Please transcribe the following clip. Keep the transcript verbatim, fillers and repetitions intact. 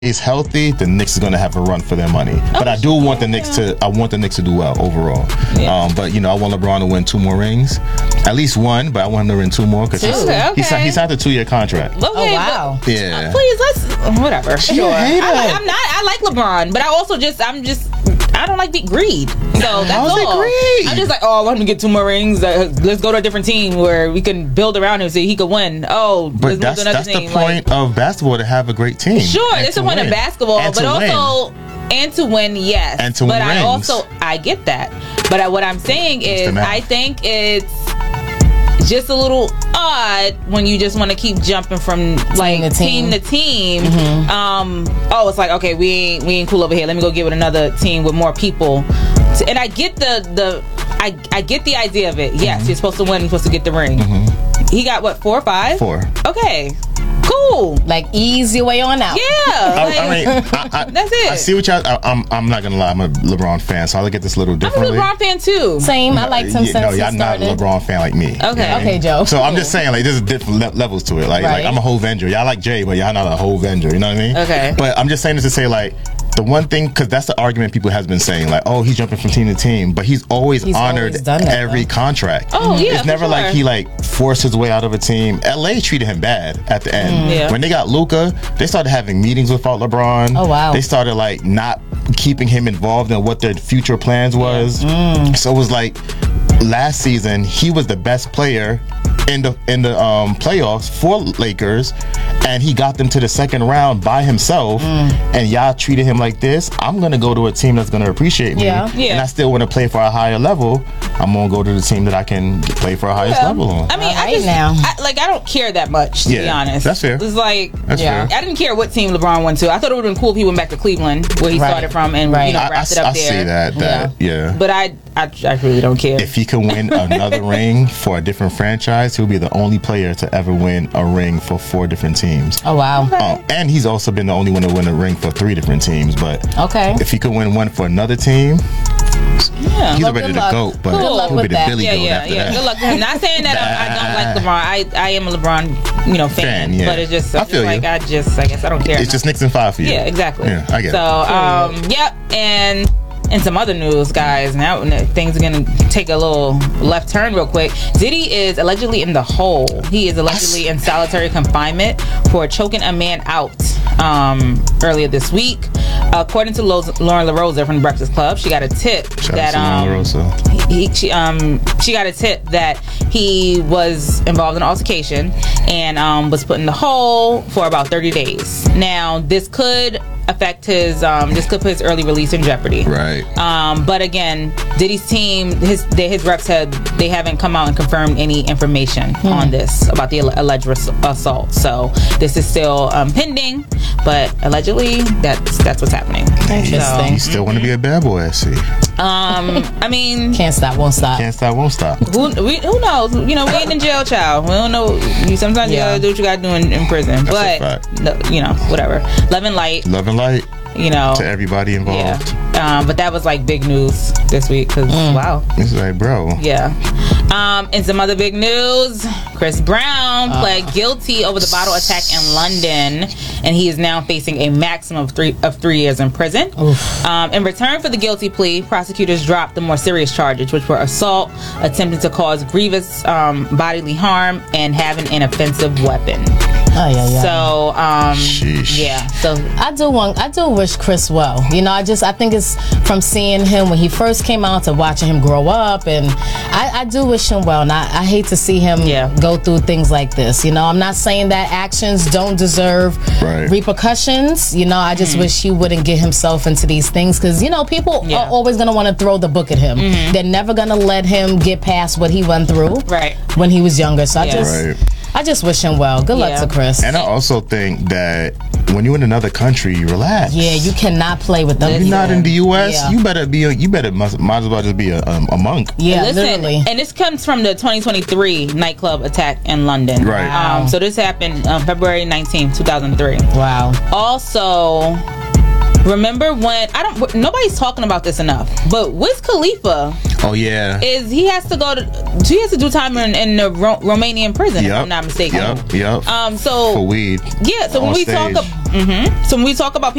is healthy, the Knicks is going to have a run for their money. Oh, but I do want the Knicks to. I want the Knicks to do well overall. Yeah. Um, but you know, I want LeBron to win two more rings, at least one. But I want him to win two more because he's, okay. he's, he's signed a two-year contract. Okay, oh wow! But, yeah. Uh, please, let's whatever. She Sure. I, I'm not. I like LeBron, but I also just. I'm just. I don't like the greed. So that's How's all. Greed? I'm just like, oh, I want him to get two more rings. Uh, let's go to a different team where we can build around him so he could win. Oh, but let's that's, move to another that's team. the point like, of basketball, to have a great team. Sure, it's the point win. of basketball, and but also win. and to win, yes. And to but win I rings. also I get that. But I, what I'm saying is, I think it's just a little odd when you just want to keep jumping from like team to team. To team. Mm-hmm. Um, oh, it's like, okay, we ain't we ain't cool over here. Let me go get with another team with more people. And I get the the I I get the idea of it. Yes, mm-hmm. You're supposed to win. You're supposed to get the ring. Mm-hmm. He got what, four or five? Four. Okay. Cool. Like ease your way on out. Yeah. I, like, I mean, I, I, that's it. I see what y'all. I, I'm. I'm not gonna lie. I'm a LeBron fan, so I look at this a little differently. I'm a LeBron fan too. Same. I liked him yeah, since no, he y'all not a started. LeBron fan like me. Okay. Okay, okay, Joe. So I'm just saying, like, there's different le- levels to it. Like, Right. like I'm a whole Venger. Y'all like Jay, but y'all not a whole Venger. You know what I mean? Okay. But I'm just saying this to say, like, the one thing, because that's the argument people has been saying, like, oh, he's jumping from team to team, but he's always He's honored always done that, every though. contract. Oh, yeah, it's for never sure. like he like forced his way out of a team. L A treated him bad at the end. Mm, yeah. When they got Luka, they started having meetings without LeBron. Oh, wow. They started like not keeping him involved in what their future plans was. Mm. So it was like last season he was the best player in the in the um, playoffs for Lakers, and he got them to the second round by himself. Mm. And y'all treated him like this. I'm gonna go to a team that's gonna appreciate me, Yeah. Yeah. and I still want to play for a higher level. I'm gonna go to the team that I can play for a highest Yeah. level on. I mean, All I right just now. I, like I don't care that much, to Yeah, be honest. that's fair. It's like That's Yeah. fair. I didn't care what team LeBron went to. I thought it would have been cool if he went back to Cleveland, where he Right. started from, and Right. you know I, I, wrapped it up I there. see that. That yeah. But I, I, I really don't care. If he can win another ring for a different franchise, he'll be the only player to ever win a ring for four different teams. Oh wow. Um, and he's also been the only one to win a ring for three different teams. But Okay. if he could win one for another team, yeah. he's Well, already good the luck. GOAT. But Good luck he'll be with the that. Billy yeah, GOAT yeah, after yeah. that. Good luck to him. Not saying that I, I don't like LeBron. I, I am a LeBron, you know, fan. Fan, yeah. But it's just, I I'm just feel like you. I just, I guess I don't care. It's just Knicks and five for you. Yeah, exactly. Yeah, I get so, it. um, yep, and and some other news, guys. Now things are gonna take a little left turn real quick. Diddy is allegedly in the hole. He is allegedly in solitary confinement for choking a man out um, earlier this week. According to Lo- Lauren LaRosa from the Breakfast Club, she got a tip Shout that out to Lauren um, LaRosa. he, she um she got a tip that he was involved in an altercation and um was put in the hole for about thirty days. Now this could affect his um this could put his early release in jeopardy. Right. Um, but again, Diddy's team, his they, his reps had they haven't come out and confirmed any information Hmm. on this about the al- alleged res- assault. So this is still um, pending, but allegedly that's that's what's happening. Interesting. You still want to be a bad boy, I see. Um, I mean, Can't stop, won't stop. Can't stop, won't stop. who we, who knows? You know, we ain't in jail, child. We don't know. You sometimes Yeah. you gotta do what you gotta do in, in prison. That's a but fact. no, you know, whatever. Love and light. Love and light You know, to everybody involved. yeah. Um, but that was like big news this week because Mm. wow. It's like, bro. Yeah. Um, and some other big news. Chris Brown pled guilty over the bottle attack in London, and he is now facing a maximum of three of three years in prison. Um, in return for the guilty plea, prosecutors dropped the more serious charges, which were assault, attempting to cause grievous um, bodily harm, and having an offensive weapon. Oh yeah, yeah. So, um, Sheesh. yeah. So I do want, I do wish Chris well. You know, I just, I think it's from seeing him when he first came out to watching him grow up, and I, I do wish him well. And I, I hate to see him Yeah. go through things like this. You know, I'm not saying that actions don't deserve Right. repercussions. You know, I just wish he wouldn't get himself into these things because you know people Yeah. are always gonna want to throw the book at him. They're never gonna let him get past what he went through Right. when he was younger. So I Yeah. just, Right. I just wish him well. Good Yeah. luck to Chris. And I also think that when you're in another country, you relax. Yeah, you cannot play with them. You're not in the U S. Yeah. You better be. A, you better must, might as well just be a, um, a monk. Yeah, listen, literally. and this comes from the twenty twenty-three nightclub attack in London. Right. Um, so this happened on February nineteenth, two thousand three. Wow. Also, remember when I don't? Nobody's talking about this enough. But Wiz Khalifa Oh yeah. is he has to go to he has to do time in, in the Ro- Romanian prison if Yep. I'm not mistaken. Yep. Yep. Um. So For weed. yeah. So when on we stage. talk, ab- Mm-hmm. So when we talk about